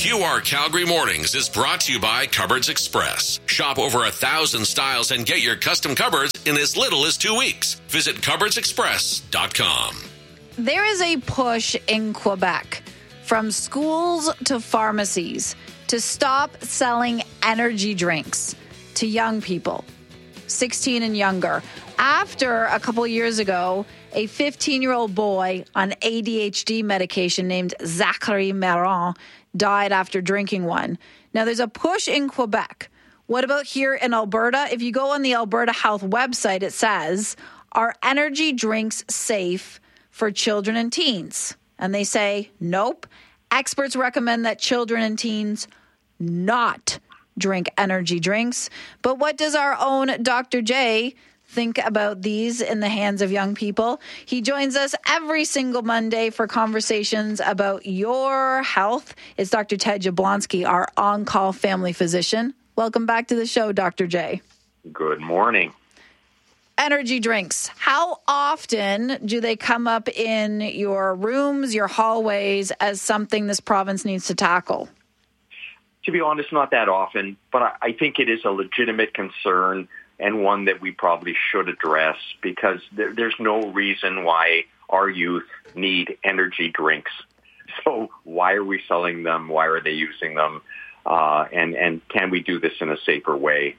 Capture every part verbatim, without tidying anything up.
Q R Calgary Mornings is brought to you by Cupboards Express. Shop over a thousand styles and get your custom cupboards in as little as two weeks. Visit cupboards express dot com. There is a push in Quebec from schools to pharmacies to stop selling energy drinks to young people, sixteen and younger. After a couple years ago, a fifteen-year-old boy on A D H D medication named Zachary Marron died after drinking one. Now, there's a push in Quebec. What about here in Alberta? If you go on the Alberta Health website, it says, are energy drinks safe for children and teens? And they say, nope. Experts recommend that children and teens not drink energy drinks. But what does our own Doctor J think about these in the hands of young people? He joins us every single Monday for conversations about your health. It's Doctor Ted Jablonski, our on-call family physician. Welcome back to the show, Doctor J. Good morning. Energy drinks. How often do they come up in your rooms, your hallways, as something this province needs to tackle? To be honest, not that often, but I, I think it is a legitimate concern and one that we probably should address, because there, there's no reason why our youth need energy drinks. So why are we selling them? Why are they using them? Uh, and, and can we do this in a safer way?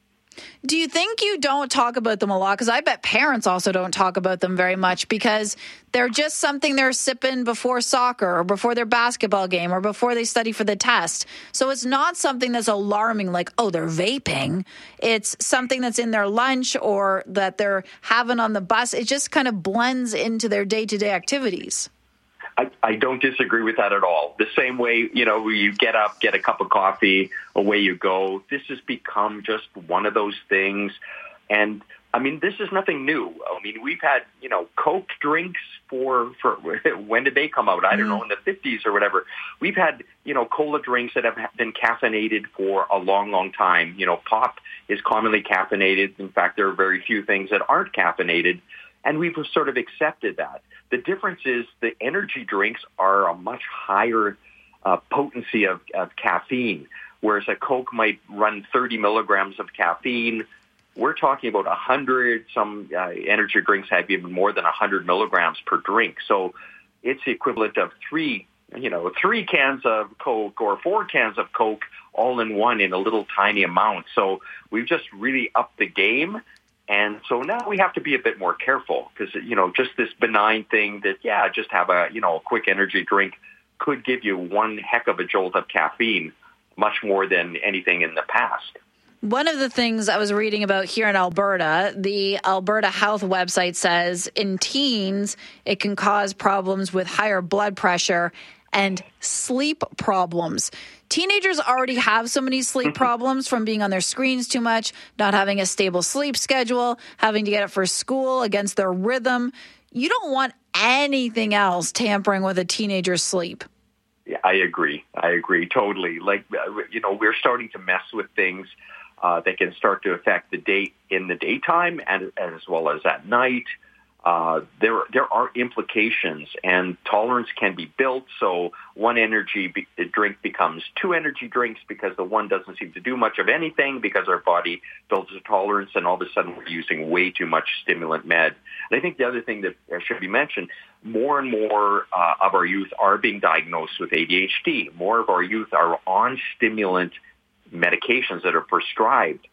Do you think you don't talk about them a lot? Because I bet parents also don't talk about them very much, because they're just something they're sipping before soccer or before their basketball game or before they study for the test. So it's not something that's alarming like, oh, they're vaping. It's something that's in their lunch or that they're having on the bus. It just kind of blends into their day-to-day activities. I, I don't disagree with that at all. The same way, you know, you get up, get a cup of coffee, away you go. This has become just one of those things. And, I mean, this is nothing new. I mean, we've had, you know, Coke drinks for, for when did they come out? I don't know, in the fifties or whatever. We've had, you know, cola drinks that have been caffeinated for a long, long time. You know, pop is commonly caffeinated. In fact, there are very few things that aren't caffeinated. And we've sort of accepted that. The difference is the energy drinks are a much higher uh, potency of, of caffeine, whereas a Coke might run thirty milligrams of caffeine. We're talking about one hundred. Some uh, energy drinks have even more than one hundred milligrams per drink. So it's the equivalent of three, you know, three cans of Coke or four cans of Coke all in one in a little tiny amount. So we've just really upped the game. And so now we have to be a bit more careful because, you know, just this benign thing that, yeah, just have a, you know, a quick energy drink could give you one heck of a jolt of caffeine, much more than anything in the past. One of the things I was reading about here in Alberta, the Alberta Health website says in teens, it can cause problems with higher blood pressure and sleep problems. Teenagers already have so many sleep problems from being on their screens too much, not having a stable sleep schedule, having to get up for school against their rhythm. You don't want anything else tampering with a teenager's sleep. Yeah, I agree. I agree totally. Like, you know, we're starting to mess with things uh, that can start to affect the day in the daytime and as well as at night. Uh, there, there are implications, and tolerance can be built. So one energy be- drink becomes two energy drinks because the one doesn't seem to do much of anything because our body builds a tolerance, and all of a sudden we're using way too much stimulant med. And I think the other thing that should be mentioned, more and more uh, of our youth are being diagnosed with A D H D. More of our youth are on stimulant medications that are prescribed.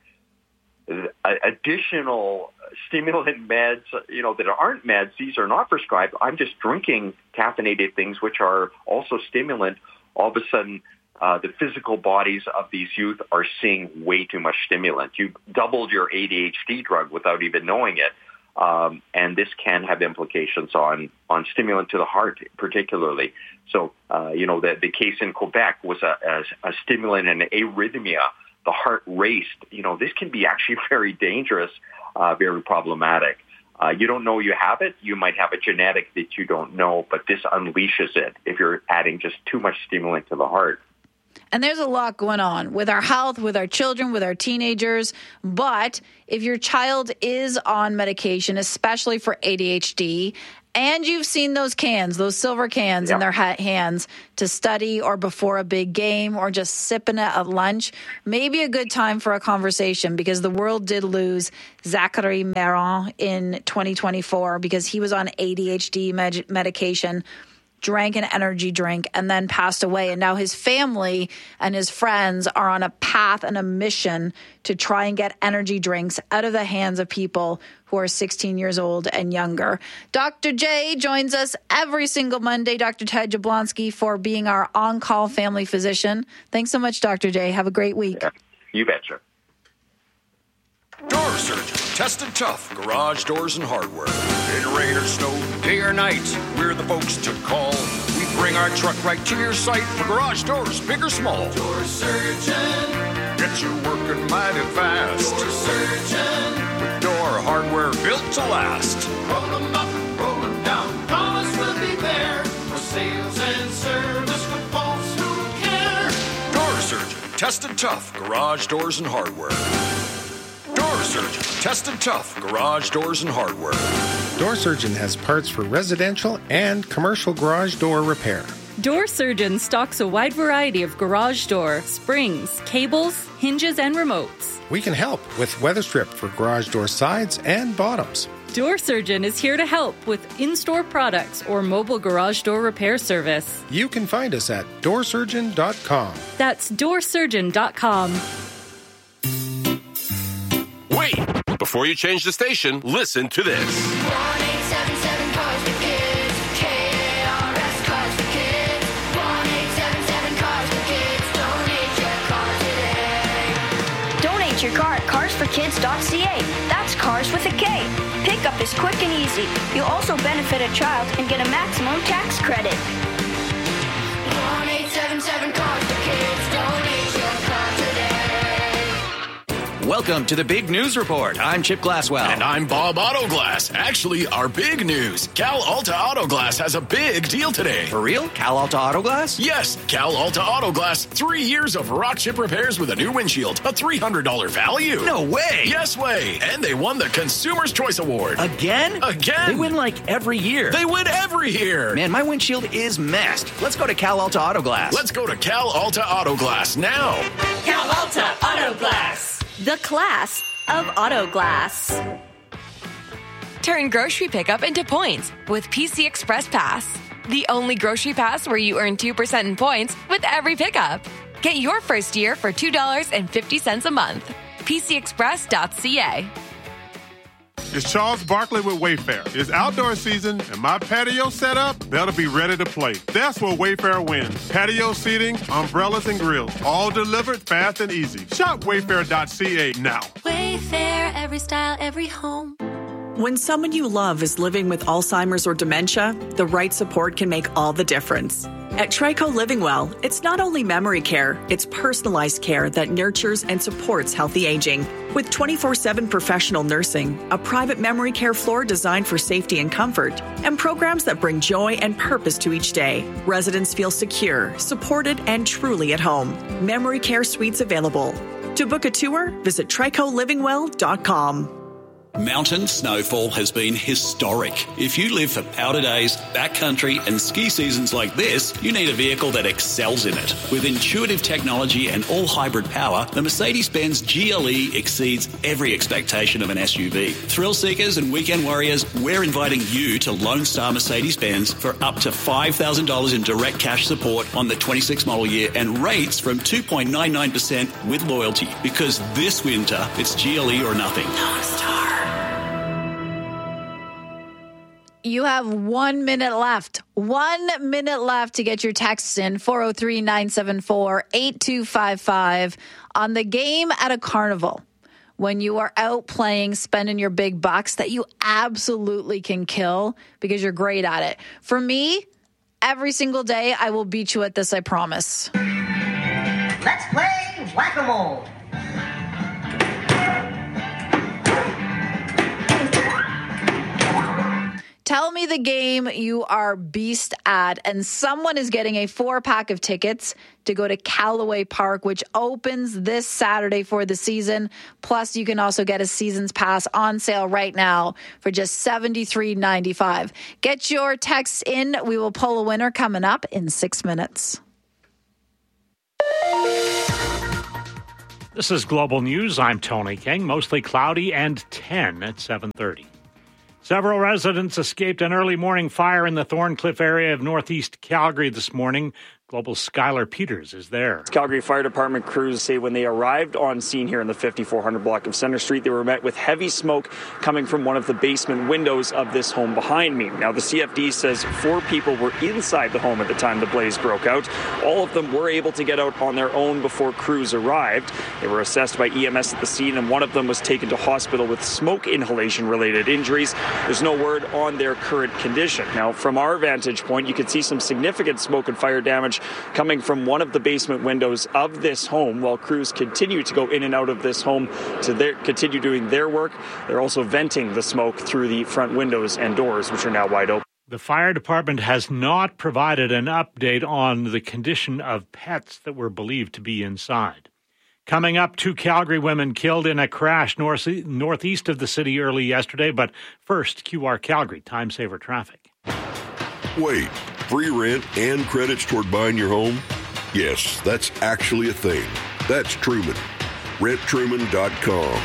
Additional stimulant meds, you know, that aren't meds, these are not prescribed. I'm just drinking caffeinated things, which are also stimulant. All of a sudden, uh, the physical bodies of these youth are seeing way too much stimulant. You doubled your A D H D drug without even knowing it. Um, and this can have implications on, on stimulant to the heart, particularly. So, uh, you know, the, the case in Quebec was a, a, a stimulant and arrhythmia. The heart raced. You know, this can be actually very dangerous, uh, very problematic. Uh, you don't know you have it. You might have a genetic that you don't know, but this unleashes it if you're adding just too much stimulant to the heart. And there's a lot going on with our health, with our children, with our teenagers. But if your child is on medication, especially for A D H D, and you've seen those cans, those silver cans Yep. in their ha- hands to study or before a big game or just sipping it at lunch, maybe a good time for a conversation, because the world did lose Zachary Meron in twenty twenty-four because he was on A D H D med- medication, drank an energy drink, and then passed away. And now his family and his friends are on a path and a mission to try and get energy drinks out of the hands of people who are sixteen years old and younger. Doctor J joins us every single Monday, Doctor Ted Jablonski, for being our on-call family physician. Thanks so much, Doctor J. Have a great week. Yeah, you betcha. Door Surgeon, tested tough, garage doors and hardware. In rain or snow, day or night, we're the folks to call. We bring our truck right to your site for garage doors, big or small. Door Surgeon, get you working mighty fast. Door Surgeon, with door hardware built to last. Roll them up, roll them down, promise we'll be there for sales and service for folks who care. Door Surgeon, tested tough, garage doors and hardware. Door Surgeon, tested tough, garage doors and hardware. Door Surgeon has parts for residential and commercial garage door repair. Door Surgeon stocks a wide variety of garage door, springs, cables, hinges, and remotes. We can help with weather strip for garage door sides and bottoms. Door Surgeon is here to help with in-store products or mobile garage door repair service. You can find us at door surgeon dot com. That's door surgeon dot com. Wait! Before you change the station, listen to this. one eight seven seven Cars for Kids. K A R S Cars for Kids. one eight seven seven Cars for Kids. Donate your car today. Donate your car at cars for kids dot c a. That's cars with a K. Pickup is quick and easy. You'll also benefit a child and get a maximum tax credit. one eight seven seven Cars for Kids. Donate your car today. Welcome to the Big News Report. I'm Chip Glasswell. And I'm Bob Autoglass. Actually, our big news. Cal Alta Autoglass has a big deal today. For real? Cal Alta Auto Glass? Yes, Cal Alta Autoglass. Three years of rock chip repairs with a new windshield. A three hundred dollars value. No way. Yes way. And they won the Consumer's Choice Award. Again? Again. They win like every year. They win every year. Man, my windshield is messed. Let's go to Cal Alta Auto Glass. Let's go to Cal Alta Autoglass now. Cal Alta Auto Glass. The class of auto glass. Turn grocery pickup into points with P C Express Pass. The only grocery pass where you earn two percent in points with every pickup. Get your first year for two dollars and fifty cents a month. P C express dot c a. It's Charles Barkley with Wayfair. It's outdoor season, and my patio setup better be ready to play. That's where Wayfair wins. Patio seating, umbrellas, and grills, all delivered fast and easy. Shop wayfair dot c a now. Wayfair, every style, every home. When someone you love is living with Alzheimer's or dementia, the right support can make all the difference. At Trico Living Well, it's not only memory care, it's personalized care that nurtures and supports healthy aging. With twenty-four seven professional nursing, a private memory care floor designed for safety and comfort, and programs that bring joy and purpose to each day, residents feel secure, supported, and truly at home. Memory care suites available. To book a tour, visit trico living well dot com. Mountain snowfall has been historic. If you live for powder days, backcountry and ski seasons like this, you need a vehicle that excels in it. With intuitive technology and all-hybrid power, the Mercedes-Benz G L E exceeds every expectation of an S U V. Thrill seekers and weekend warriors, we're inviting you to Lone Star Mercedes-Benz for up to five thousand dollars in direct cash support on the twenty-six model year and rates from two point nine nine percent with loyalty. Because this winter, it's G L E or nothing. Lone Star. You have one minute left. One minute left to get your texts in. four oh three, nine seven four, eight two five five on the game at a carnival. When you are out playing, spending your big bucks that you absolutely can kill because you're great at it. For me, every single day, I will beat you at this, I promise. Let's play whack-a-mole. Tell me the game you are beast at, and someone is getting a four-pack of tickets to go to Callaway Park, which opens this Saturday for the season. Plus, you can also get a season's pass on sale right now for just seventy-three ninety-five. Get your texts in. We will pull a winner coming up in six minutes. This is Global News. I'm Tony King. Mostly cloudy and ten at seven thirty. Several residents escaped an early morning fire in the Thorncliffe area of northeast Calgary this morning. Global's Skylar Peters is there. Calgary Fire Department crews say when they arrived on scene here in the fifty-four hundred block of Center Street, they were met with heavy smoke coming from one of the basement windows of this home behind me. Now, the C F D says four people were inside the home at the time the blaze broke out. All of them were able to get out on their own before crews arrived. They were assessed by E M S at the scene, and one of them was taken to hospital with smoke inhalation-related injuries. There's no word on their current condition. Now, from our vantage point, you can see some significant smoke and fire damage coming from one of the basement windows of this home while crews continue to go in and out of this home to their, continue doing their work. They're also venting the smoke through the front windows and doors, which are now wide open. The fire department has not provided an update on the condition of pets that were believed to be inside. Coming up, two Calgary women killed in a crash north, northeast of the city early yesterday. But first, Q R Calgary, time saver traffic. Wait, free rent and credits toward buying your home? Yes, that's actually a thing. That's Truman. rent truman dot com.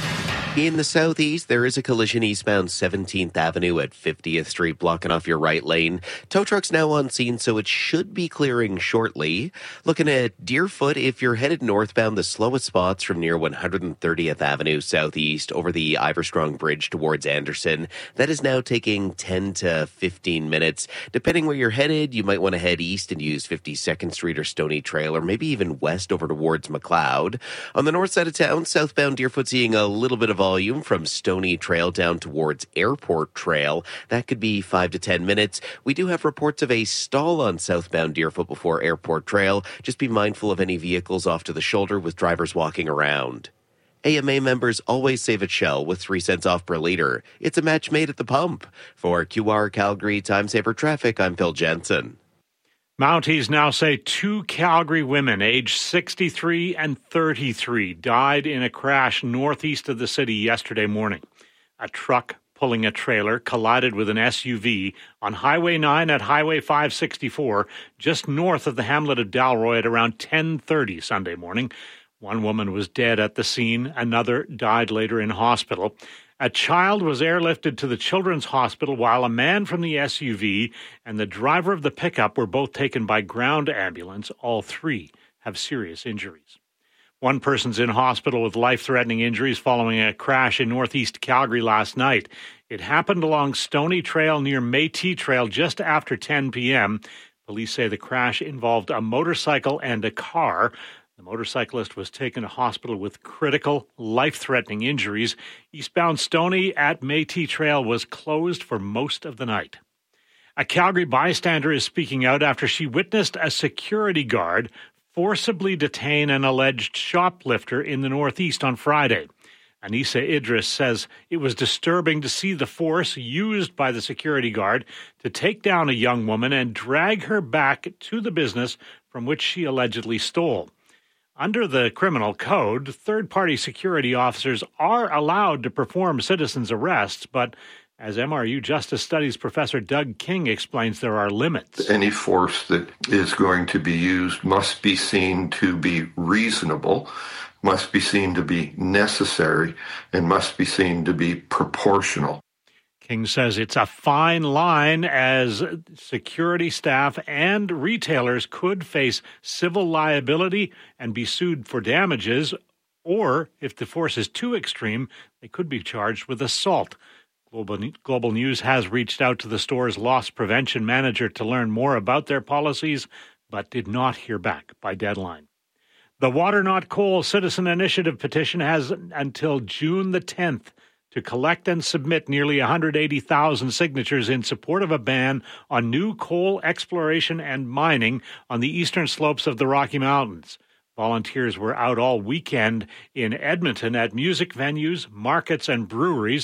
In the southeast, there is a collision eastbound seventeenth Avenue at fiftieth Street, blocking off your right lane. Tow truck's now on scene, so it should be clearing shortly. Looking at Deerfoot, if you're headed northbound, the slowest spots from near one hundred thirtieth Avenue southeast over the Iverstrong Bridge towards Anderson. That is now taking ten to fifteen minutes. Depending where you're headed, you might want to head east and use fifty-second Street or Stony Trail, or maybe even west over towards McLeod. On the north side of town, southbound Deerfoot seeing a little bit of volume from Stony Trail down towards Airport Trail. That could be five to ten minutes. We do have reports of a stall on southbound Deerfoot before Airport Trail. Just be mindful of any vehicles off to the shoulder with drivers walking around. A M A members always save at Shell with three cents off per liter. It's a match made at the pump. For Q R Calgary Time Saver Traffic, I'm Phil Jensen. Mounties now say two Calgary women, aged sixty-three and thirty-three, died in a crash northeast of the city yesterday morning. A truck pulling a trailer collided with an S U V on Highway nine at Highway five sixty-four, just north of the hamlet of Dalroy at around ten thirty Sunday morning. One woman was dead at the scene. Another died later in hospital. A child was airlifted to the Children's Hospital while a man from the S U V and the driver of the pickup were both taken by ground ambulance. All three have serious injuries. One person's in hospital with life-threatening injuries following a crash in northeast Calgary last night. It happened along Stony Trail near Métis Trail just after ten p.m. Police say the crash involved a motorcycle and a car. The motorcyclist was taken to hospital with critical, life-threatening injuries. Eastbound Stony at Métis Trail was closed for most of the night. A Calgary bystander is speaking out after she witnessed a security guard forcibly detain an alleged shoplifter in the Northeast on Friday. Anissa Idris says it was disturbing to see the force used by the security guard to take down a young woman and drag her back to the business from which she allegedly stole. Under the criminal code, third-party security officers are allowed to perform citizens' arrests, but as M R U Justice Studies professor Doug King explains, there are limits. Any force that is going to be used must be seen to be reasonable, must be seen to be necessary, and must be seen to be proportional. King says it's a fine line as security staff and retailers could face civil liability and be sued for damages, or if the force is too extreme, they could be charged with assault. Global, Global News has reached out to the store's loss prevention manager to learn more about their policies, but did not hear back by deadline. The Water Not Coal Citizen Initiative petition has until June the tenth to collect and submit nearly one hundred eighty thousand signatures in support of a ban on new coal exploration and mining on the eastern slopes of the Rocky Mountains. Volunteers were out all weekend in Edmonton at music venues, markets, and breweries,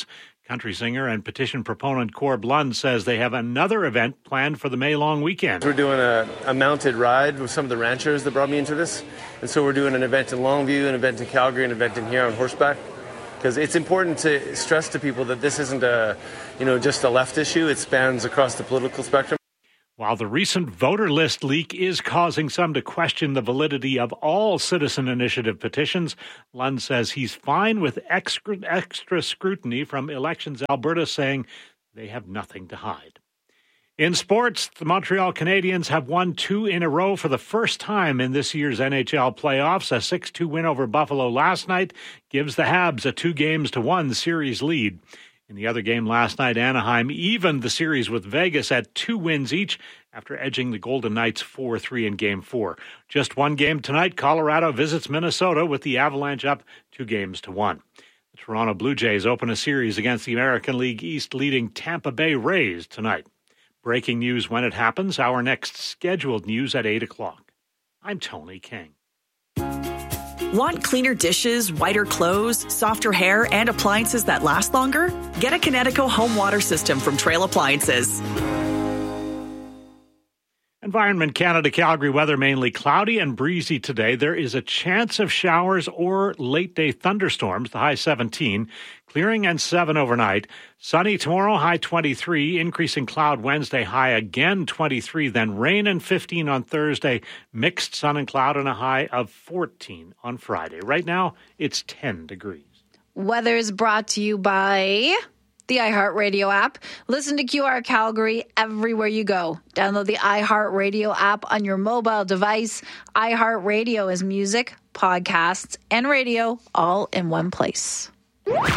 Country singer and petition proponent Corb Lund says they have another event planned for the May long weekend. We're doing a, a mounted ride with some of the ranchers that brought me into this. And so we're doing an event in Longview, an event in Calgary, an event in here on horseback. Because it's important to stress to people that this isn't a, you know, just a left issue. It spans across the political spectrum. While the recent voter list leak is causing some to question the validity of all citizen initiative petitions, Lund says he's fine with extra, extra scrutiny from Elections Alberta, saying they have nothing to hide. In sports, the Montreal Canadiens have won two in a row for the first time in this year's N H L playoffs. A six two win over Buffalo last night gives the Habs a two games to one series lead. In the other game last night, Anaheim evened the series with Vegas at two wins each after edging the Golden Knights four three in Game four. Just one game tonight, Colorado visits Minnesota with the Avalanche up two games to one. The Toronto Blue Jays open a series against the American League East leading Tampa Bay Rays tonight. Breaking news when it happens, our next scheduled news at eight o'clock. I'm Tony King. Want cleaner dishes, whiter clothes, softer hair, and appliances that last longer? Get a Kinetico home water system from Trail Appliances. Environment Canada Calgary weather mainly cloudy and breezy today. There is a chance of showers or late-day thunderstorms, the high seventeen, clearing and seven overnight. Sunny tomorrow, high twenty-three, increasing cloud Wednesday, high again twenty-three, then rain and fifteen on Thursday, mixed sun and cloud and a high of fourteen on Friday. Right now, it's ten degrees. Weather is brought to you by the iHeartRadio app. Listen to Q R Calgary everywhere you go. Download the iHeartRadio app on your mobile device. iHeartRadio is music, podcasts, and radio all in one place.